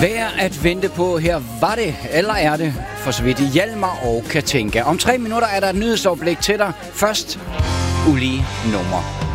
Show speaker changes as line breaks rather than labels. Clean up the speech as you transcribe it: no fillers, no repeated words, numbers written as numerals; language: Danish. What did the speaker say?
Værd at vente på. Her var det, eller er det, for så vidt Hjalmar og Katinka. Om 3 minutter er der et nyhedsoverblik til dig. Først ulige nummer.